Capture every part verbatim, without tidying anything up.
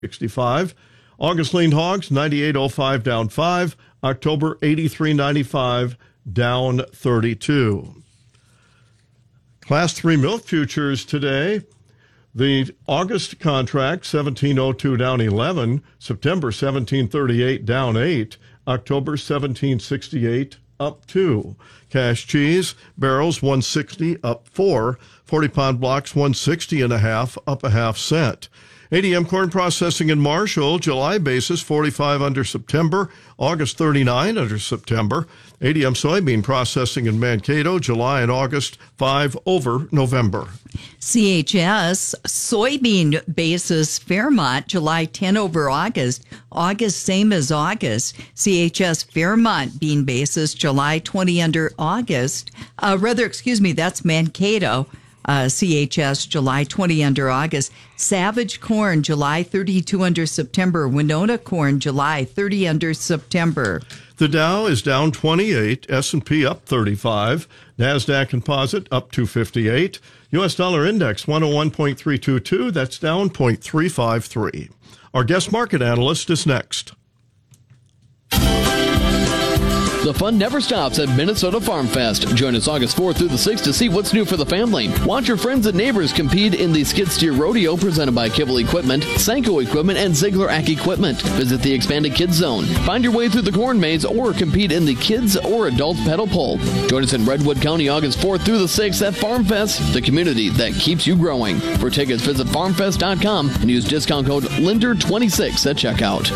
sixty-five. August lean hogs, ninety-eight oh five, down five. October, eighty-three ninety-five, down thirty-two. Class three milk futures today. The August contract, seventeen oh two, down eleven. September, seventeen thirty-eight, down eight. October, seventeen sixty-eight, up two. Cash cheese, barrels, one sixty, up four. forty-pound blocks, one sixty and a half, up a half cent. A D M corn processing in Marshall, July basis, forty-five under September, August thirty-nine under September. A D M soybean processing in Mankato, July and August, five over November. C H S soybean basis Fairmont, July ten over August, August same as August. C H S Fairmont bean basis, July twenty under August. Uh, rather, excuse me, that's Mankato. Uh, C H S, July twenty under August. Savage corn, July thirty-two under September. Winona corn, July thirty under September. The Dow is down twenty-eight, S and P up thirty-five, NASDAQ Composite up two fifty-eight, U S dollar index one oh one point three two two, that's down zero point three five three. Our guest market analyst is next. The fun never stops at Minnesota Farm Fest. Join us August fourth through the sixth to see what's new for the family. Watch your friends and neighbors compete in the skid steer rodeo presented by Kibble Equipment, Senko Equipment, and Ziegler Ack Equipment. Visit the expanded Kids Zone. Find your way through the corn maze or compete in the kids or adult pedal pull. Join us in Redwood County August fourth through the sixth at Farm Fest, the community that keeps you growing. For tickets, visit farm fest dot com and use discount code Linder twenty-six at checkout.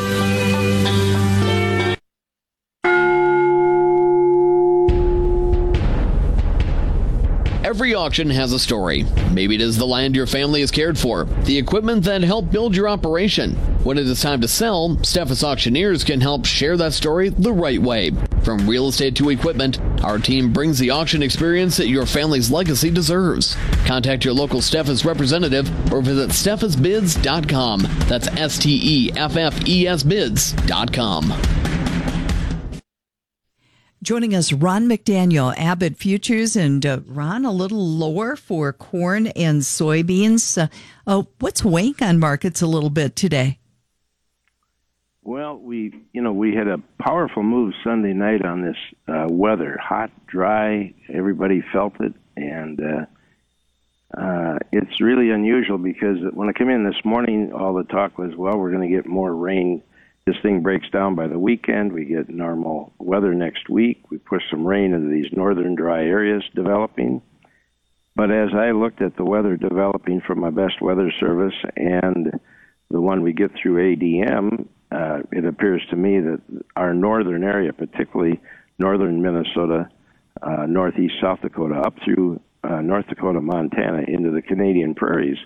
Every auction has a story. Maybe it is the land your family has cared for, the equipment that helped build your operation. When it is time to sell, Steffes Auctioneers can help share that story the right way. From real estate to equipment, our team brings the auction experience that your family's legacy deserves. Contact your local Steffes representative or visit steffes bids dot com. That's S T E F F E S bids dot com. Joining us, Ron McDaniel, Abbott Futures. And uh, Ron, a little lower for corn and soybeans. Uh, uh, what's weighing on markets a little bit today? Well, we, you know, we had a powerful move Sunday night on this uh, weather. Hot, dry, everybody felt it. And uh, uh, it's really unusual because when I came in this morning, all the talk was, well, we're going to get more rain. This thing breaks down by the weekend. We get normal weather next week. We push some rain into these northern dry areas developing. But as I looked at the weather developing from my best weather service and the one we get through A D M, uh, it appears to me that our northern area, particularly northern Minnesota, uh, northeast South Dakota, up through uh, North Dakota, Montana, into the Canadian prairies,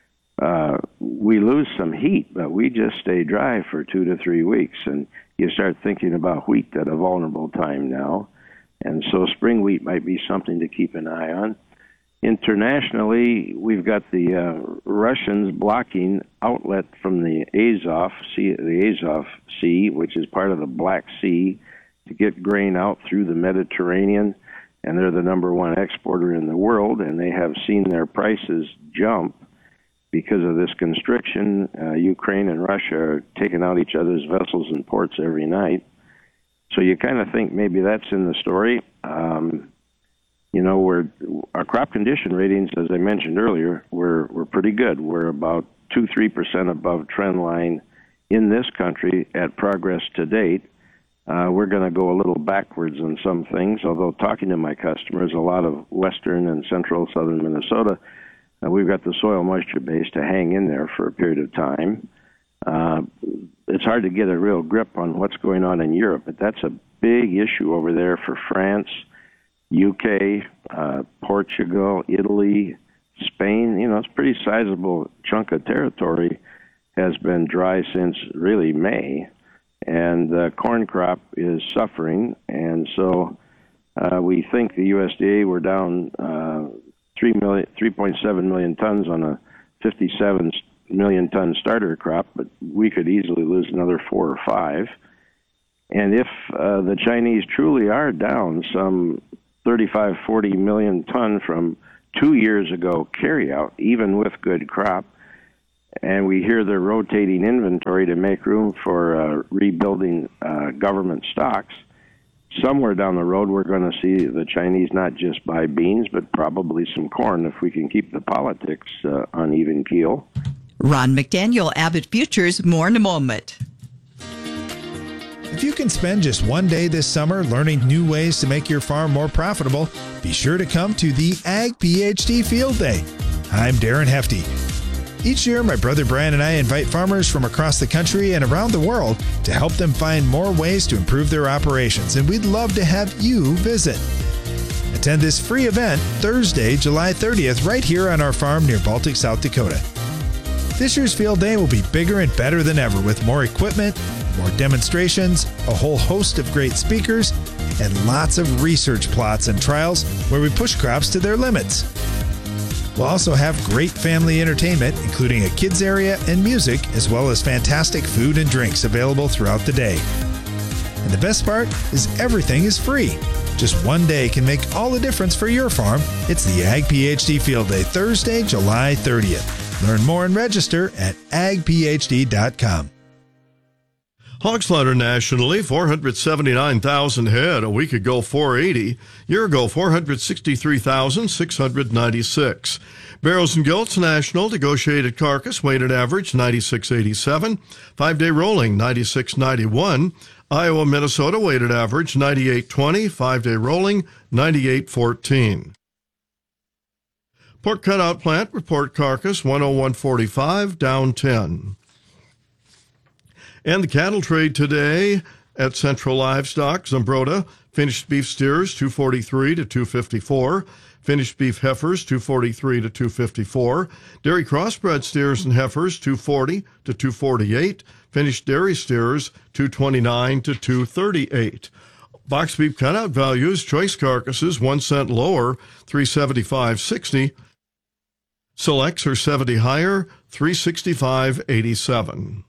Uh, we lose some heat, but we just stay dry for two to three weeks. And you start thinking about wheat at a vulnerable time now. And so spring wheat might be something to keep an eye on. Internationally, we've got the uh, Russians blocking outlet from the Azov Sea, the Azov Sea, which is part of the Black Sea, to get grain out through the Mediterranean. And they're the number one exporter in the world, and they have seen their prices jump because of this constriction. uh, Ukraine and Russia are taking out each other's vessels and ports every night. So you kind of think maybe that's in the story. Um, you know, we're, our crop condition ratings, as I mentioned earlier, we're, we're pretty good. We're about two, three percent above trend line in this country at progress to date. Uh, we're going to go a little backwards on some things, although talking to my customers, a lot of western and central southern Minnesota, Uh, we've got the soil moisture base to hang in there for a period of time. Uh, it's hard to get a real grip on what's going on in Europe, but that's a big issue over there for France, U K, uh, Portugal, Italy, Spain. You know, it's a pretty sizable chunk of territory has been dry since really May, and the corn crop is suffering. And so uh, we think the U S D A, we're down uh, three million, three point seven million tons on a fifty-seven million ton starter crop, but we could easily lose another four or five. And if uh, the Chinese truly are down some thirty-five, forty million ton from two years ago carryout, even with good crop, and we hear they're rotating inventory to make room for uh, rebuilding uh, government stocks. Somewhere down the road, we're going to see the Chinese not just buy beans, but probably some corn if we can keep the politics uh, on even keel. Ron McDaniel, Abbott Futures, more in a moment. If you can spend just one day this summer learning new ways to make your farm more profitable, be sure to come to the Ag PhD Field Day. I'm Darren Hefty. Each year, my brother Brian and I invite farmers from across the country and around the world to help them find more ways to improve their operations, and we'd love to have you visit. Attend this free event Thursday, July thirtieth, right here on our farm near Baltic, South Dakota. This year's field day will be bigger and better than ever with more equipment, more demonstrations, a whole host of great speakers, and lots of research plots and trials where we push crops to their limits. We'll also have great family entertainment, including a kids area and music, as well as fantastic food and drinks available throughout the day. And the best part is everything is free. Just one day can make all the difference for your farm. It's the Ag PhD Field Day, Thursday, July thirtieth. Learn more and register at ag p h d dot com. Hog slaughter nationally, four hundred seventy-nine thousand head. A week ago, four hundred eighty. Year ago, four hundred sixty-three thousand six hundred ninety-six. Barrows and gilts national, negotiated carcass, weighted average, ninety-six eighty-seven. Five-day rolling, ninety-six ninety-one. Iowa, Minnesota, weighted average, ninety-eight twenty. Five-day rolling, ninety-eight fourteen. Pork cutout plant, report carcass, one oh one forty-five, down ten. And the cattle trade today at Central Livestock, Zumbrota, finished beef steers two forty-three to two fifty-four, finished beef heifers two forty-three to two fifty-four, dairy crossbred steers and heifers two forty to two forty-eight, finished dairy steers two twenty-nine to two thirty-eight. Box beef cutout values, choice carcasses one cent lower, three seventy-five sixty. Selects are seventy higher, three sixty-five eighty-seven.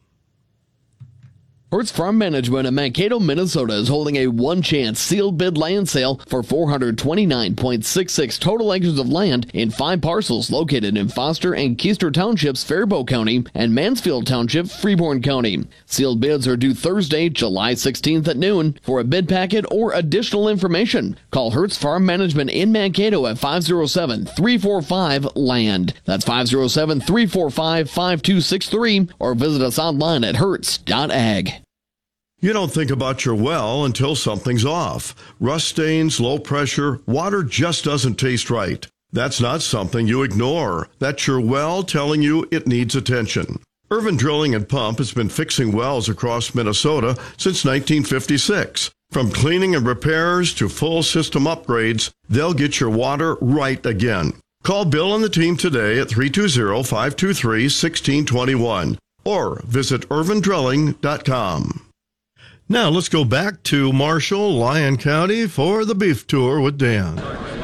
Hertz Farm Management in Mankato, Minnesota is holding a one-chance sealed bid land sale for four hundred twenty-nine point six six total acres of land in five parcels located in Foster and Keister Townships, Faribault County, and Mansfield Township, Freeborn County. Sealed bids are due Thursday, July sixteenth at noon. For a bid packet or additional information, call Hertz Farm Management in Mankato at five oh seven, three four five, land. That's five oh seven, three four five, five two six three, or visit us online at hertz dot ag. You don't think about your well until something's off. Rust stains, low pressure, water just doesn't taste right. That's not something you ignore. That's your well telling you it needs attention. Irvin Drilling and Pump has been fixing wells across Minnesota since nineteen fifty-six. From cleaning and repairs to full system upgrades, they'll get your water right again. Call Bill and the team today at three two zero, five two three, one six two one or visit irvin drilling dot com. Now let's go back to Marshall, Lyon County for the beef tour with Dan.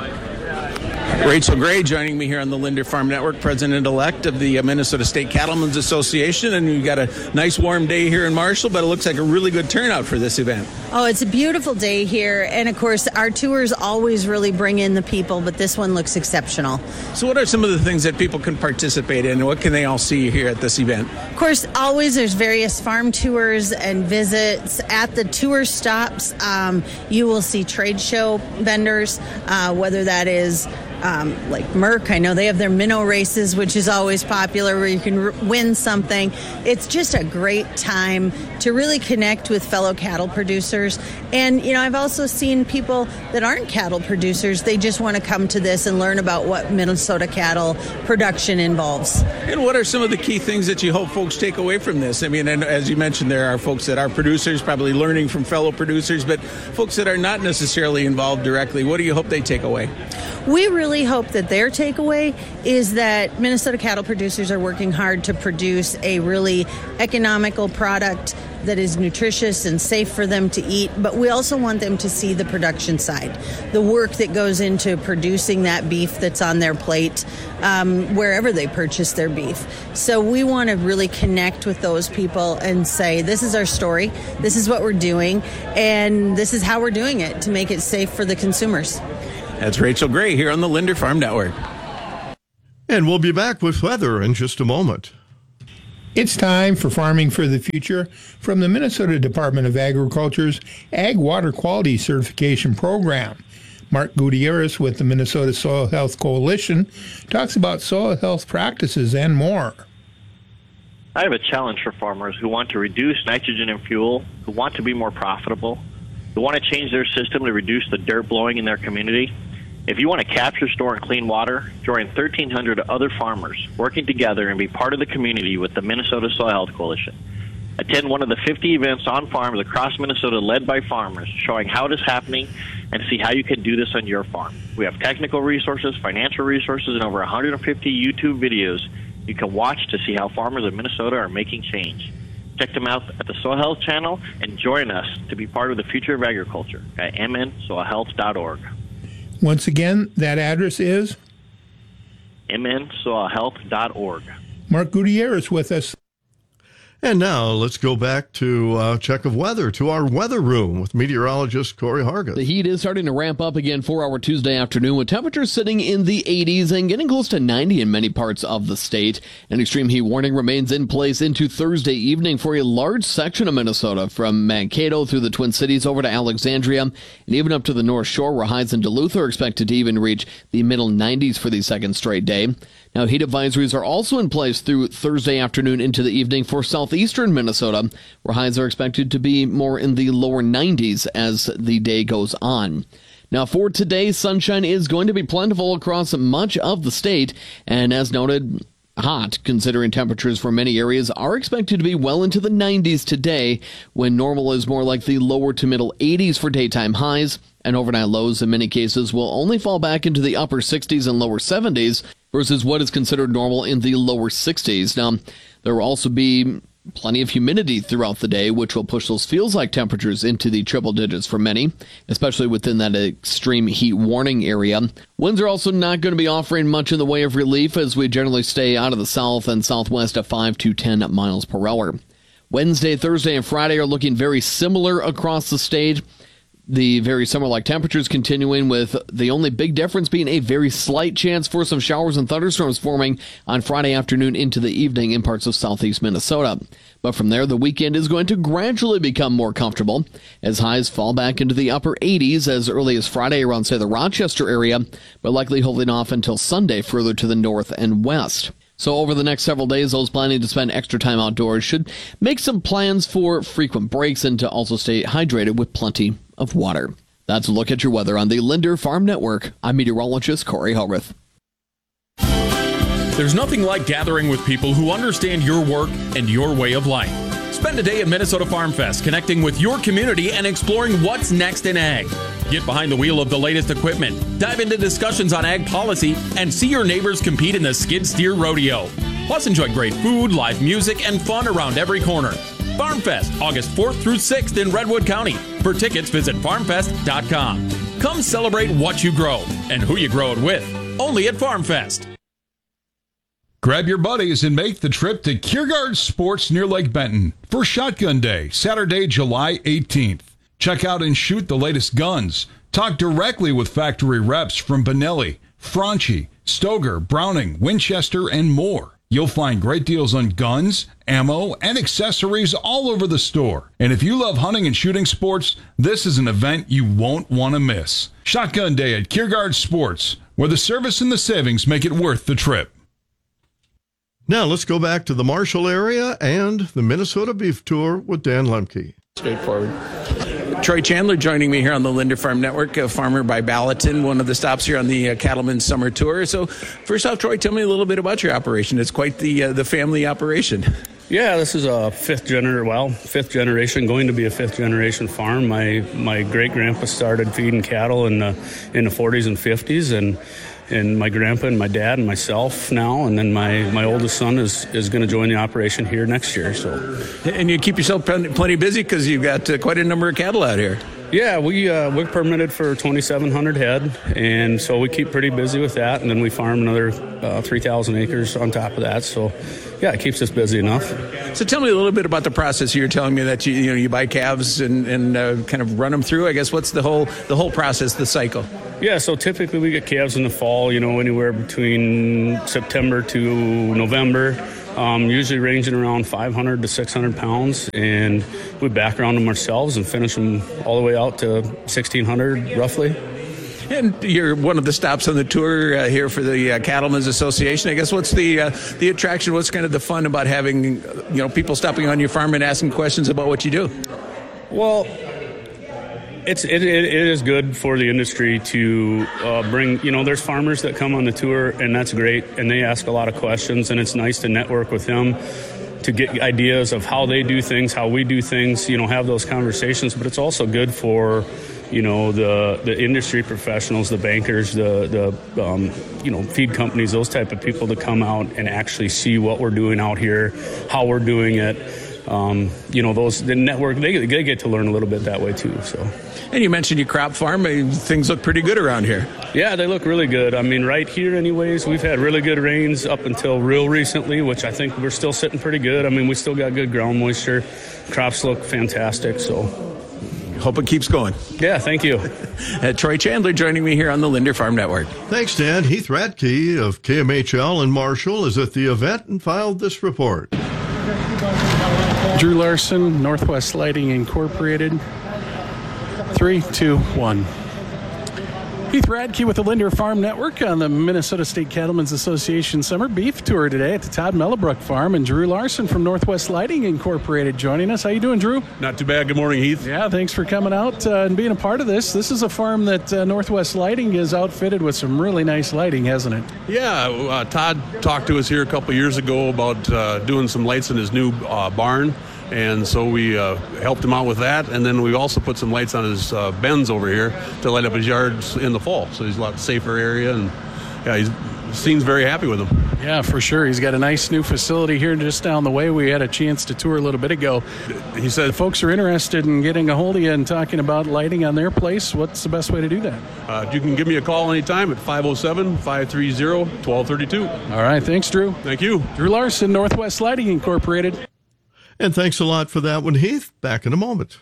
Rachel Gray joining me here on the Linder Farm Network, President-elect of the Minnesota State Cattlemen's Association, and we've got a nice warm day here in Marshall, but it looks like a really good turnout for this event. Oh, it's a beautiful day here, and of course our tours always really bring in the people, but this one looks exceptional. So what are some of the things that people can participate in, and what can they all see here at this event? Of course, always there's various farm tours and visits. At the tour stops, um, you will see trade show vendors, uh, whether that is Um, like Merck, I know they have their minnow races, which is always popular, where you can r- win something. It's just a great time to really connect with fellow cattle producers. And, you know, I've also seen people that aren't cattle producers. They just want to come to this and learn about what Minnesota cattle production involves. And what are some of the key things that you hope folks take away from this? I mean, and as you mentioned, there are folks that are producers, probably learning from fellow producers, but folks that are not necessarily involved directly, what do you hope they take away? We really hope that their takeaway is that Minnesota cattle producers are working hard to produce a really economical product that is nutritious and safe for them to eat, but we also want them to see the production side, the work that goes into producing that beef that's on their plate um, wherever they purchase their beef. So we want to really connect with those people and say, this is our story, this is what we're doing, and this is how we're doing it to make it safe for the consumers. That's Rachel Gray here on the Linder Farm Network. And we'll be back with weather in just a moment. It's time for Farming for the Future from the Minnesota Department of Agriculture's Ag Water Quality Certification Program. Mark Gutierrez with the Minnesota Soil Health Coalition talks about soil health practices and more. I have a challenge for farmers who want to reduce nitrogen in fuel, who want to be more profitable, who want to change their system to reduce the dirt blowing in their community. If you want to capture, store, and clean water, join thirteen hundred other farmers working together and be part of the community with the Minnesota Soil Health Coalition. Attend one of the fifty events on farms across Minnesota led by farmers, showing how it is happening and see how you can do this on your farm. We have technical resources, financial resources, and over one hundred fifty YouTube videos you can watch to see how farmers in Minnesota are making change. Check them out at the Soil Health channel and join us to be part of the future of agriculture at m n soil health dot org. Once again, that address is m n soil health dot org. Mark Gutierrez with us. And now let's go back to uh, check of weather, to our weather room with meteorologist Corey Hargis. The heat is starting to ramp up again for our Tuesday afternoon, with temperatures sitting in the eighties and getting close to ninety in many parts of the state. An extreme heat warning remains in place into Thursday evening for a large section of Minnesota, from Mankato through the Twin Cities over to Alexandria, and even up to the North Shore, where highs in Duluth are expected to even reach the middle nineties for the second straight day. Now, heat advisories are also in place through Thursday afternoon into the evening for southeastern Minnesota, where highs are expected to be more in the lower nineties as the day goes on. Now, for today, sunshine is going to be plentiful across much of the state, and as noted, hot, considering temperatures for many areas are expected to be well into the nineties today, when normal is more like the lower to middle eighties for daytime highs, and overnight lows in many cases will only fall back into the upper sixties and lower seventies versus what is considered normal in the lower sixties. Now, there will also be plenty of humidity throughout the day, which will push those feels-like temperatures into the triple digits for many, especially within that extreme heat warning area. Winds are also not going to be offering much in the way of relief, as we generally stay out of the south and southwest at five to ten miles per hour. Wednesday, Thursday, and Friday are looking very similar across the state. The very summer-like temperatures continuing, with the only big difference being a very slight chance for some showers and thunderstorms forming on Friday afternoon into the evening in parts of southeast Minnesota. But from there, the weekend is going to gradually become more comfortable as highs fall back into the upper eighties as early as Friday around, say, the Rochester area, but likely holding off until Sunday further to the north and west. So over the next several days, those planning to spend extra time outdoors should make some plans for frequent breaks and to also stay hydrated with plenty of water. That's a look at your weather on the Linder Farm Network. I'm meteorologist Corey Hellrith. There's nothing like gathering with people who understand your work and your way of life. Spend a day at Minnesota Farm Fest, connecting with your community and exploring what's next in ag. Get behind the wheel of the latest equipment, dive into discussions on ag policy, and see your neighbors compete in the Skid Steer Rodeo. Plus, enjoy great food, live music, and fun around every corner. Farm Fest, August fourth through sixth in Redwood County. For tickets, visit farm fest dot com. Come celebrate what you grow and who you grow it with. Only at Farm Fest. Grab your buddies and make the trip to Kiergaard Sports near Lake Benton for Shotgun Day, Saturday, July eighteenth. Check out and shoot the latest guns. Talk directly with factory reps from Benelli, Franchi, Stoger, Browning, Winchester, and more. You'll find great deals on guns, ammo, and accessories all over the store. And if you love hunting and shooting sports, this is an event you won't want to miss. Shotgun Day at Kiergaard Sports, where the service and the savings make it worth the trip. Now let's go back to the Marshall area and the Minnesota Beef Tour with Dan Lemke. Straightforward. Troy Chandler joining me here on the Linder Farm Network, a farmer by Ballatin, one of the stops here on the uh, Cattlemen's Summer Tour. So first off, Troy, tell me a little bit about your operation. It's quite the uh, the family operation. Yeah, this is a fifth gener well, fifth generation, going to be a fifth generation farm. My my great grandpa started feeding cattle in the in the forties and fifties, and and my grandpa and my dad and myself now, and then my, my oldest son is, is going to join the operation here next year. So, and you keep yourself plenty busy because you've got uh, quite a number of cattle out here. Yeah, we uh, we're permitted for twenty-seven hundred head, and so we keep pretty busy with that. And then we farm another uh, three thousand acres on top of that. So, yeah, it keeps us busy enough. So, tell me a little bit about the process. You're telling me that you you know you buy calves and and uh, kind of run them through. I guess what's the whole the whole process, the cycle? Yeah, so typically we get calves in the fall. You know, anywhere between September to November. um, usually ranging around five hundred to six hundred pounds, and we background them ourselves and finish them all the way out to sixteen hundred roughly. And you're one of the stops on the tour uh, here for the uh, Cattlemen's Association. I guess what's the uh, the attraction? What's kind of the fun about having you know people stopping on your farm and asking questions about what you do? Well, it's it, it, it is good for the industry to uh, bring. You know, there's farmers that come on the tour, and that's great, and they ask a lot of questions, and it's nice to network with them to get ideas of how they do things, how we do things. You know, have those conversations. But it's also good for you know, the the industry professionals, the bankers, the, the um, you know, feed companies, those type of people to come out and actually see what we're doing out here, how we're doing it. Um, you know, those the network, they, they get to learn a little bit that way too. So, and you mentioned your crop farm. Things look pretty good around here. Yeah, they look really good. I mean, right here anyways, we've had really good rains up until real recently, which I think we're still sitting pretty good. I mean, we still got good ground moisture. Crops look fantastic, so hope it keeps going. Yeah, thank you. uh, Troy Chandler joining me here on the Linder Farm Network. Thanks, Dan. Heath Radke of K M H L in Marshall is at the event and filed this report. Drew Larson, Northwest Lighting Incorporated. Three, two, one. Heath Radke with the Linder Farm Network on the Minnesota State Cattlemen's Association Summer Beef Tour today at the Todd Mellebrook Farm, and Drew Larson from Northwest Lighting Incorporated joining us. How you doing, Drew? Not too bad. Good morning, Heath. Yeah, thanks for coming out uh, and being a part of this. This is a farm that uh, Northwest Lighting is outfitted with some really nice lighting, hasn't it? Yeah, uh, Todd talked to us here a couple years ago about uh, doing some lights in his new uh, barn. And so we uh, helped him out with that, and then we also put some lights on his uh, bends over here to light up his yards in the fall. So he's a lot safer area, and yeah, he seems very happy with them. Yeah, for sure. He's got a nice new facility here just down the way. We had a chance to tour a little bit ago. He said, if folks are interested in getting a hold of you and talking about lighting on their place, what's the best way to do that? Uh, you can give me a call anytime at five oh seven, five three zero, one two three two. All right, thanks, Drew. Thank you. Drew Larson, Northwest Lighting Incorporated. And thanks a lot for that one, Heath. Back in a moment.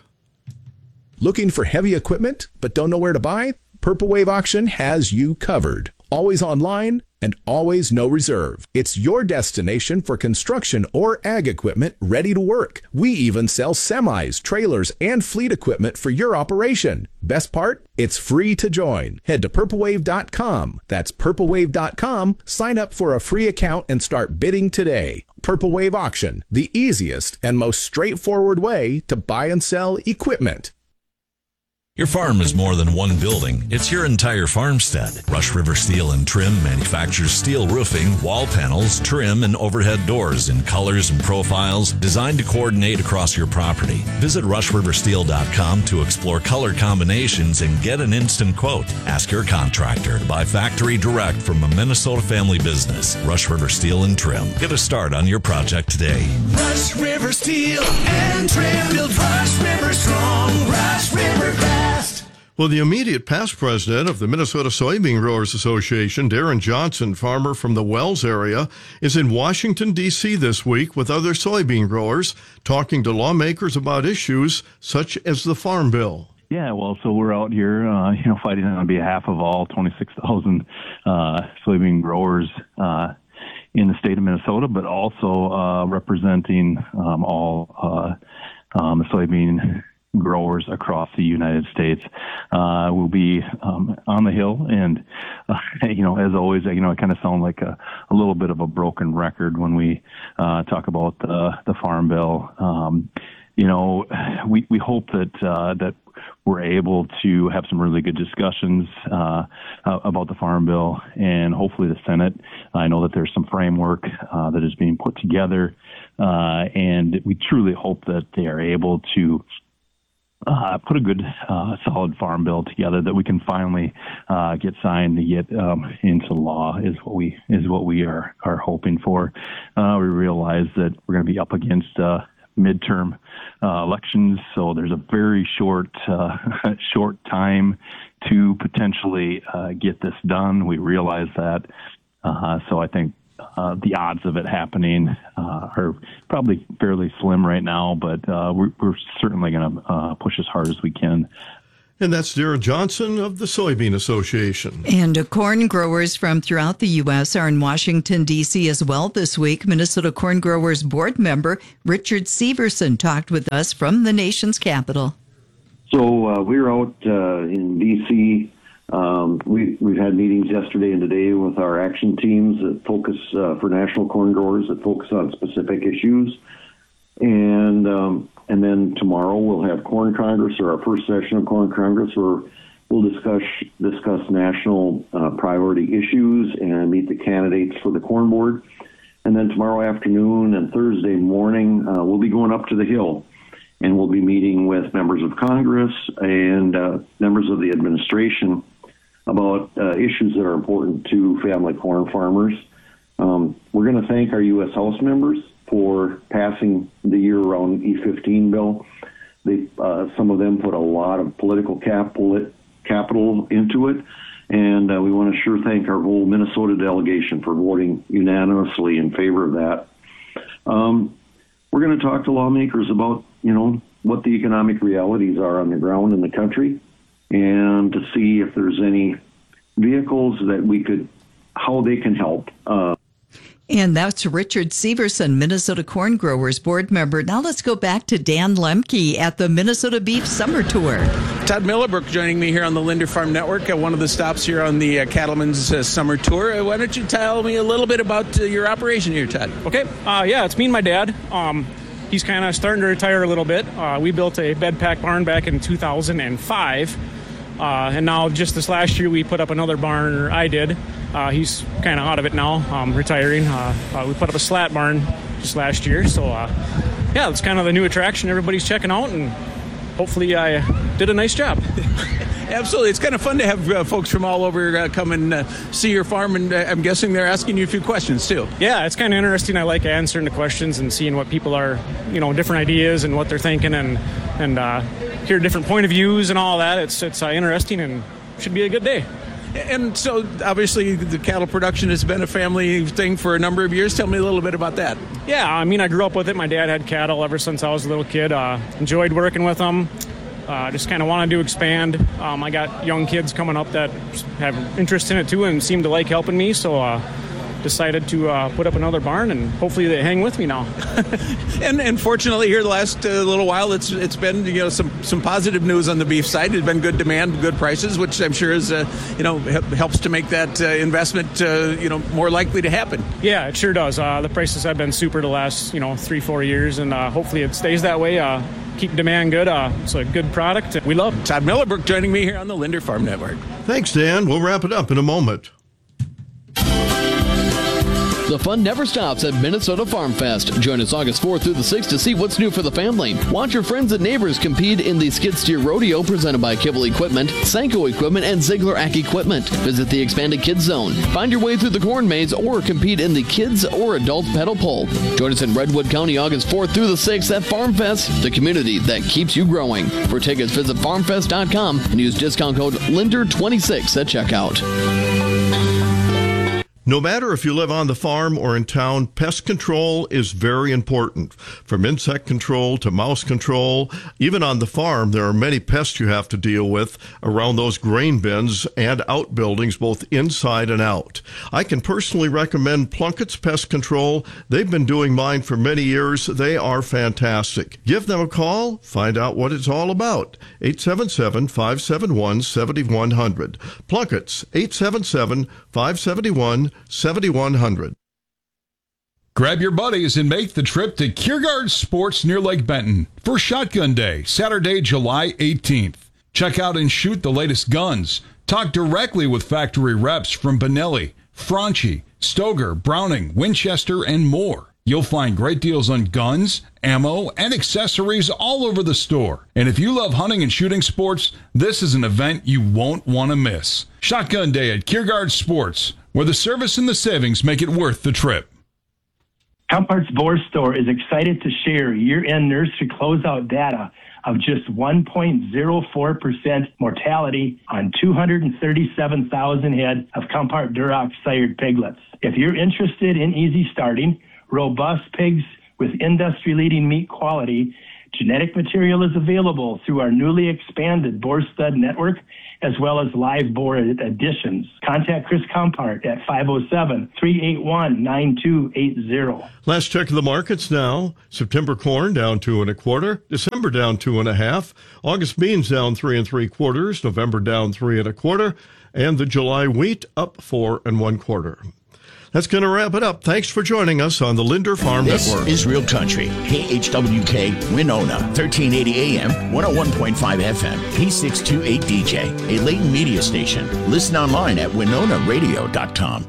Looking for heavy equipment but don't know where to buy? Purple Wave Auction has you covered. Always online and always no reserve. It's your destination for construction or ag equipment ready to work. We even sell semis, trailers, and fleet equipment for your operation. Best part? It's free to join. Head to purple wave dot com. That's purple wave dot com. Sign up for a free account and start bidding today. Purple Wave Auction, the easiest and most straightforward way to buy and sell equipment. Your farm is more than one building. It's your entire farmstead. Rush River Steel and Trim manufactures steel roofing, wall panels, trim, and overhead doors in colors and profiles designed to coordinate across your property. Visit rush river steel dot com to explore color combinations and get an instant quote. Ask your contractor to buy factory direct from a Minnesota family business. Rush River Steel and Trim. Get a start on your project today. Rush River Steel and Trim. Build Rush River strong. Rush River fast. Well, the immediate past president of the Minnesota Soybean Growers Association, Darren Johnson, farmer from the Wells area, is in Washington, D C this week with other soybean growers, talking to lawmakers about issues such as the Farm Bill. Yeah, well, so we're out here, uh, you know, fighting on behalf of all twenty-six thousand uh, soybean growers uh, in the state of Minnesota, but also uh, representing um, all uh, um, the soybean growers across the United States. Uh, we'll be um, on the Hill, and uh, you know, as always, you know, I kind of sound like a, a little bit of a broken record when we uh, talk about the, the Farm Bill. Um, you know, we we hope that uh, that we're able to have some really good discussions uh, about the Farm Bill, and hopefully the Senate. I know that there's some framework uh, that is being put together, uh, and we truly hope that they are able to Uh, put a good, uh, solid farm bill together that we can finally uh, get signed to get um, into law. Is what we is what we are are hoping for. Uh, we realize that we're going to be up against uh, midterm uh, elections, so there's a very short uh, short time to potentially uh, get this done. We realize that, uh, so I think. Uh, the odds of it happening uh, are probably fairly slim right now, but uh, we're, we're certainly going to uh, push as hard as we can. And that's Darren Johnson of the Soybean Association. And corn growers from throughout the U S are in Washington, D C as well this week. Minnesota Corn Growers Board member Richard Severson talked with us from the nation's capital. So uh, we were out uh, in D C. Um, we, we've had meetings yesterday and today with our action teams that focus uh, for national corn growers that focus on specific issues. And um, and then tomorrow we'll have Corn Congress, or our first session of Corn Congress, where we'll discuss discuss national uh, priority issues and meet the candidates for the Corn Board. And then tomorrow afternoon and Thursday morning, uh, we'll be going up to the Hill, and we'll be meeting with members of Congress and uh, members of the administration about uh, issues that are important to family corn farmers. Um, we're going to thank our U S House members for passing the year-round E fifteen bill. They, uh, some of them put a lot of political capital, capital into it, and uh, we want to sure thank our whole Minnesota delegation for voting unanimously in favor of that. Um, we're going to talk to lawmakers about, you know, what the economic realities are on the ground in the country, and to see if there's any vehicles that we could, how they can help. Uh, And that's Richard Severson, Minnesota Corn Growers Board member. Now let's go back to Dan Lemke at the Minnesota Beef Summer Tour. Todd Millibrook joining me here on the Linder Farm Network at one of the stops here on the uh, Cattlemen's uh, Summer Tour. Uh, why don't you tell me a little bit about uh, your operation here, Todd? Okay. Uh, yeah, it's me and my dad. Um, he's kind of starting to retire a little bit. Uh, we built a bed pack barn back in two thousand five. Uh, and now just this last year we put up another barn, or I did. Uh, he's kind of out of it now, um, retiring. Uh, uh, we put up a slat barn just last year. So, uh, yeah, it's kind of the new attraction everybody's checking out, and hopefully I did a nice job. Absolutely. It's kind of fun to have uh, folks from all over uh, come and uh, see your farm, and uh, I'm guessing they're asking you a few questions, too. Yeah, it's kind of interesting. I like answering the questions and seeing what people are, you know, different ideas and what they're thinking, and, and uh, hear different point of views and all that. It's, it's uh, interesting and should be a good day. And so, obviously, the cattle production has been a family thing for a number of years. Tell me a little bit about that. Yeah, I mean, I grew up with it. My dad had cattle ever since I was a little kid. Uh, enjoyed working with them. Uh, just kind of wanted to expand. Um, I got young kids coming up that have interest in it, too, and seem to like helping me. So uh, decided to uh, put up another barn, and hopefully they hang with me now. and, and fortunately, here the last uh, little while, it's it's been, you know, some some positive news on the beef side. It's been good demand, good prices, which I'm sure is uh, you know helps to make that uh, investment uh, you know more likely to happen. Yeah, it sure does. Uh, the prices have been super the last you know three four years, and uh, hopefully it stays that way. Uh, keep demand good. Uh, it's a good product. We love it. Todd Millibrook joining me here on the Linder Farm Network. Thanks, Dan. We'll wrap it up in a moment. The fun never stops at Minnesota Farm Fest. Join us August fourth through the sixth to see what's new for the family. Watch your friends and neighbors compete in the skid steer rodeo presented by Kibble Equipment, Sanko Equipment, and Ziegler Ack Equipment. Visit the expanded Kids Zone. Find your way through the corn maze or compete in the kids or adult pedal pull. Join us in Redwood County August fourth through the sixth at Farm Fest, the community that keeps you growing. For tickets, visit farm fest dot com and use discount code Linder twenty-six at checkout. No matter if you live on the farm or in town, pest control is very important. From insect control to mouse control, even on the farm, there are many pests you have to deal with around those grain bins and outbuildings, both inside and out. I can personally recommend Plunkett's Pest Control. They've been doing mine for many years. They are fantastic. Give them a call. Find out what it's all about. eight seven seven, five seven one, seven one zero zero. Plunkett's, eight seven seven, five seven one, seven one zero zero. Grab your buddies and make the trip to Kiergaard Sports near Lake Benton for Shotgun Day, Saturday, July eighteenth. Check out and shoot the latest guns. Talk directly with factory reps from Benelli, Franchi, Stoger, Browning, Winchester, and more. You'll find great deals on guns, ammo, and accessories all over the store. And if you love hunting and shooting sports, this is an event you won't want to miss. Shotgun Day at Kiergaard Sports, where the service and the savings make it worth the trip. Compart's Boar Store is excited to share year-end nursery closeout data of just one point zero four percent mortality on two hundred thirty-seven thousand head of Compart Duroc sired piglets. If you're interested in easy starting, robust pigs with industry-leading meat quality, Genetic material is available through our newly expanded boar stud network, as well as live boar additions. Contact Chris Compart at five oh seven, three eight one, nine two eight zero. Last check of the markets now. September corn down two and a quarter. December down two and a half. August beans down three and three quarters. November down three and a quarter. And the July wheat up four and one quarter. That's going to wrap it up. Thanks for joining us on the Linder Farm this Network. This is Real Country, K H W K, Winona, thirteen eighty A M, one oh one point five F M, P six twenty-eight D J, a Layton media station. Listen online at winona radio dot com.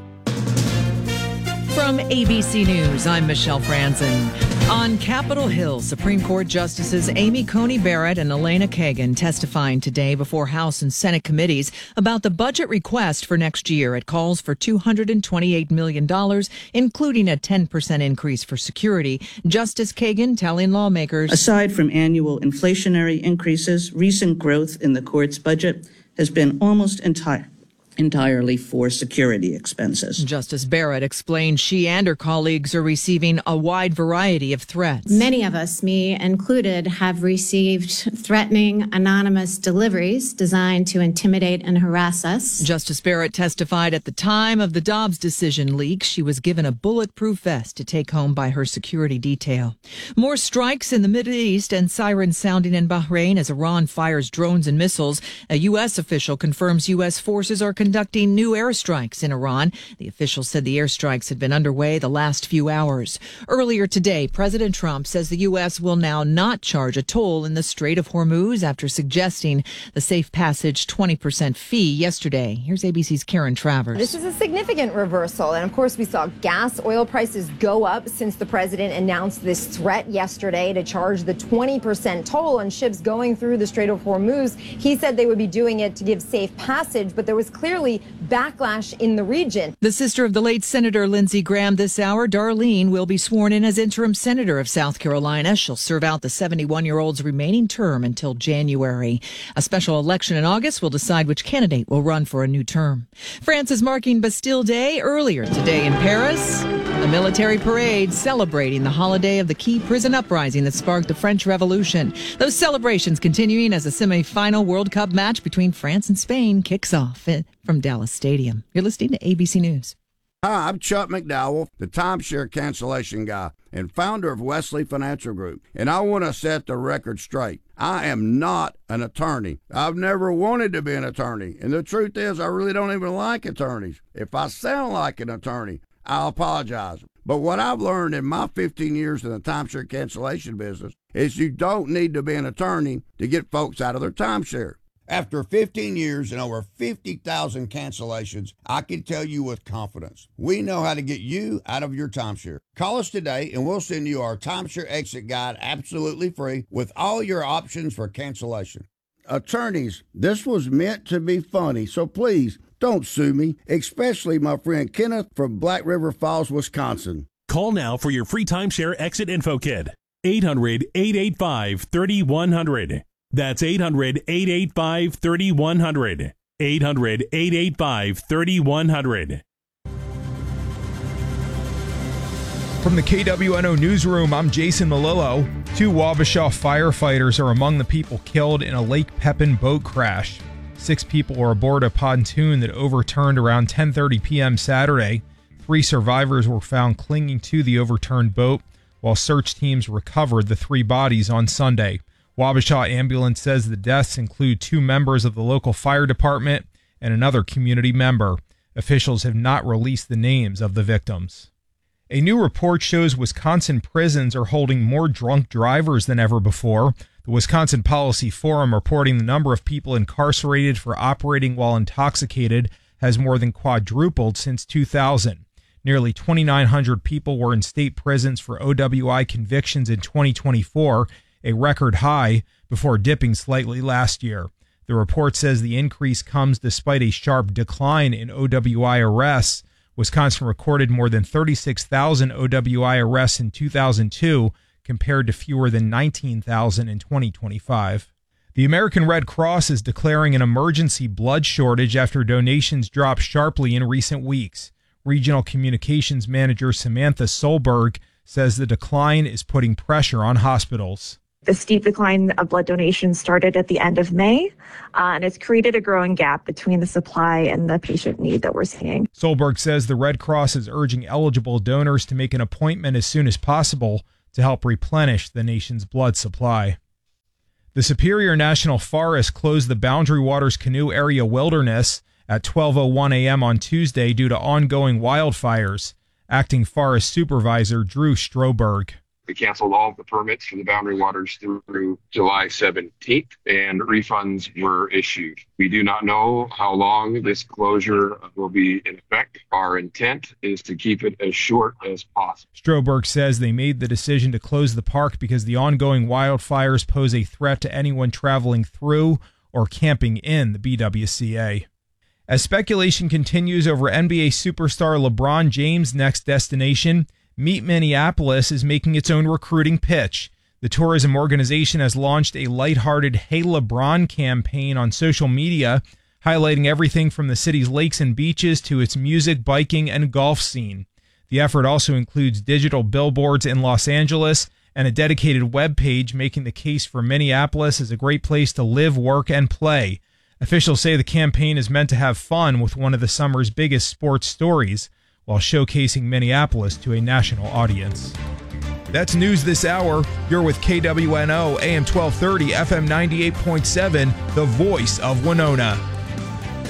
From A B C News, I'm Michelle Franzen. On Capitol Hill, Supreme Court Justices Amy Coney Barrett and Elena Kagan testifying today before House and Senate committees about the budget request for next year. It calls for two hundred twenty-eight million dollars, including a ten percent increase for security. Justice Kagan telling lawmakers, aside from annual inflationary increases, recent growth in the court's budget has been almost entire. entirely for security expenses. Justice Barrett explained she and her colleagues are receiving a wide variety of threats. Many of us, me included, have received threatening anonymous deliveries designed to intimidate and harass us. Justice Barrett testified at the time of the Dobbs decision leak, she was given a bulletproof vest to take home by her security detail. More strikes in the Middle East and sirens sounding in Bahrain as Iran fires drones and missiles. A U S official confirms U S forces are conducting new airstrikes in Iran. The official said the airstrikes had been underway the last few hours. Earlier today, President Trump says the U S will now not charge a toll in the Strait of Hormuz after suggesting the safe passage twenty percent fee yesterday. Here's A B C's Karen Travers. This is a significant reversal. And of course, we saw gas, oil prices go up since the president announced this threat yesterday to charge the twenty percent toll on ships going through the Strait of Hormuz. He said they would be doing it to give safe passage, but there was clearly backlash in the region. The sister of the late Senator Lindsey Graham this hour, Darlene, will be sworn in as interim senator of South Carolina. She'll serve out the seventy-one-year-old's remaining term until January. A special election in August will decide which candidate will run for a new term. France is marking Bastille Day earlier today in Paris. A military parade celebrating the holiday of the key prison uprising that sparked the French Revolution. Those celebrations continuing as a semi-final World Cup match between France and Spain kicks off from Dallas Stadium. You're listening to A B C News. Hi, I'm Chuck McDowell, the timeshare cancellation guy and founder of Wesley Financial Group, and I want to set the record straight. I am not an attorney. I've never wanted to be an attorney, and the truth is I really don't even like attorneys. If I sound like an attorney, I'll apologize. But what I've learned in my fifteen years in the timeshare cancellation business is you don't need to be an attorney to get folks out of their timeshare. After fifteen years and over fifty thousand cancellations, I can tell you with confidence, we know how to get you out of your timeshare. Call us today and we'll send you our timeshare exit guide absolutely free with all your options for cancellation. Attorneys, this was meant to be funny, so please don't sue me, especially my friend Kenneth from Black River Falls, Wisconsin. Call now for your free timeshare exit info kit. eight hundred, eight eight five, three one zero zero. That's eight hundred, eight eight five, three one zero zero. eight hundred, eight eight five, three one zero zero. From the K W N O Newsroom, I'm Jason Malillo. Two Wabasha firefighters are among the people killed in a Lake Pepin boat crash. Six people were aboard a pontoon that overturned around ten thirty p.m. Saturday. Three survivors were found clinging to the overturned boat, while search teams recovered the three bodies on Sunday. Wabasha Ambulance says the deaths include two members of the local fire department and another community member. Officials have not released the names of the victims. A new report shows Wisconsin prisons are holding more drunk drivers than ever before. The Wisconsin Policy Forum reporting the number of people incarcerated for operating while intoxicated has more than quadrupled since two thousand. Nearly twenty-nine hundred people were in state prisons for O W I convictions in twenty twenty-four, a record high, before dipping slightly last year. The report says the increase comes despite a sharp decline in O W I arrests. Wisconsin recorded more than thirty-six thousand O W I arrests in two thousand two, compared to fewer than nineteen thousand in twenty twenty-five. The American Red Cross is declaring an emergency blood shortage after donations dropped sharply in recent weeks. Regional Communications Manager Samantha Solberg says the decline is putting pressure on hospitals. The steep decline of blood donations started at the end of May, uh, and it's created a growing gap between the supply and the patient need that we're seeing. Solberg says the Red Cross is urging eligible donors to make an appointment as soon as possible to help replenish the nation's blood supply. The Superior National Forest closed the Boundary Waters Canoe Area Wilderness at twelve oh one a.m. on Tuesday due to ongoing wildfires. Acting Forest Supervisor Drew Stroberg. We canceled all of the permits for the Boundary Waters through July seventeenth, and refunds were issued. We do not know how long this closure will be in effect. Our intent is to keep it as short as possible. Stroberg says they made the decision to close the park because the ongoing wildfires pose a threat to anyone traveling through or camping in the B W C A. As speculation continues over N B A superstar LeBron James' next destination, Meet Minneapolis is making its own recruiting pitch. The tourism organization has launched a lighthearted Hey LeBron campaign on social media, highlighting everything from the city's lakes and beaches to its music, biking, and golf scene. The effort also includes digital billboards in Los Angeles and a dedicated web page making the case for Minneapolis as a great place to live, work, and play. Officials say the campaign is meant to have fun with one of the summer's biggest sports stories, while showcasing Minneapolis to a national audience. That's news this hour. You're with K W N O, A M twelve thirty, F M ninety-eight point seven, the voice of Winona.